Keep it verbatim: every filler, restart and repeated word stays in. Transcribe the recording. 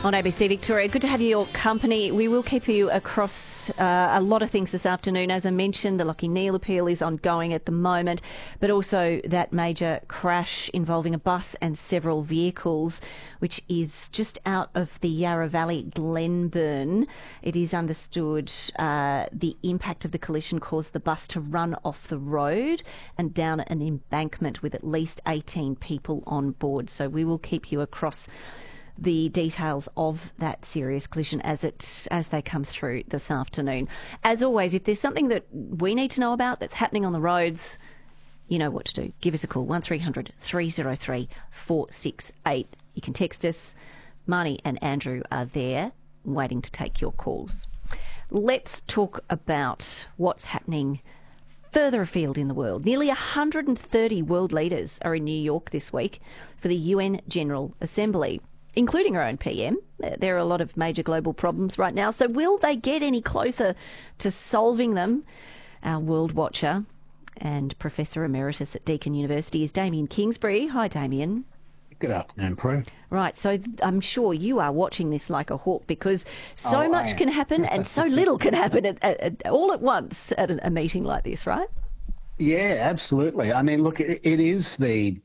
On A B C Victoria. Good to have your company. We will keep you across uh, a lot of things this afternoon. As I mentioned, the Lachie Neale appeal is ongoing at the moment, but also that major crash involving a bus and several vehicles, which is just out of the Yarra Valley, Glenburn. It is understood uh, the impact of the collision caused the bus to run off the road and down an embankment with at least eighteen people on board. So we will keep you across the details of that serious collision as it as they come through this afternoon. As always, if there's something that we need to know about that's happening on the roads, you know what to do. Give us a call, one three hundred three oh three four six eight. You can text us. Marnie and Andrew are there waiting to take your calls. Let's talk about what's happening further afield in the world. Nearly one hundred thirty world leaders are in New York this week for the U N General Assembly, including our own P M. There are a lot of major global problems right now. So will they get any closer to solving them? Our world watcher and Professor Emeritus at Deakin University is Damien Kingsbury. Hi, Damien. Good afternoon, Prue. Right, so th- I'm sure you are watching this like a hawk because so Oh, much I am. can happen and so little can happen at, at, at, all at once at a, a meeting like this, right? Yeah, absolutely. I mean, look, it, it is the